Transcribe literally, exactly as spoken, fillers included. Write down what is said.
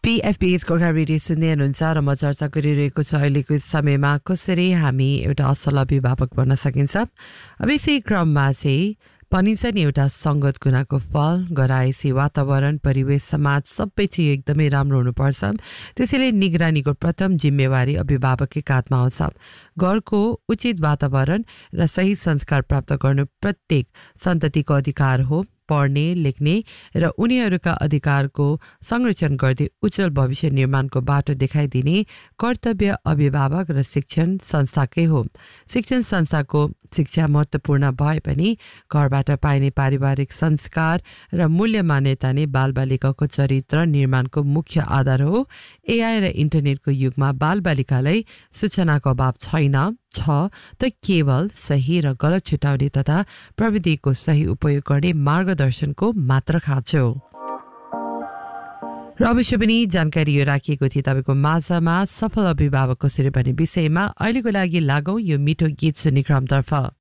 पीएफपीएस Gorkha radio सुन्दै हुनुहुन्छ र म चर्चा गरिरहेको छु अहिलेको समयमा कसरी हामी एउटा असल अभिभावक बन्न सकिन्छ। अब यसै क्रममा चाहिँ भनिन्छ नि एउटा सङ्गत गुनाको फल गराएसी वातावरण परिवेश समाज सबै चाहिँ एकदमै राम्रो हुनुपर्छ। त्यसैले निगरानीको प्रथम जिम्मेवारी अभिभावककै काँधमा आउँछ। घरको उचित वातावरण र सही संस्कार प्राप्त गर्नु प्रत्येक सन्ततिको अधिकार हो। पढ्ने लेख्ने र उनीहरूका अधिकारको संरक्षण गर्दै उज्जवल भविष्य निर्माणको बाटो देखाइदिने कर्तव्य अभिभावक र शिक्षण संस्थाकै हो। शिक्षण संस्थाको शिक्षा महत्त्वपूर्ण भए पनि घरबाट पाइने पारिवारिक संस्कार र मूल्य मान्यता नै बालबालिकाको चरित्र निर्माणको मुख्य आधार हो। एआई र इन्टरनेटको युगमा बालबालिकालाई सूचनाको अभाव छैन छ त केवल सही र गलत छुटाउने तथा प्रविधिको सही उपयोग गर्ने मार्गदर्शनको मात्र खाँचो। र अवश्य पनि जानकारी यो राखिएको थियो तपाईँको माझमा सफल अभिभावक कसरी भन्ने विषयमा। अहिलेको लागि लागौँ यो मिठो गीत सुन्ने क्रमतर्फ।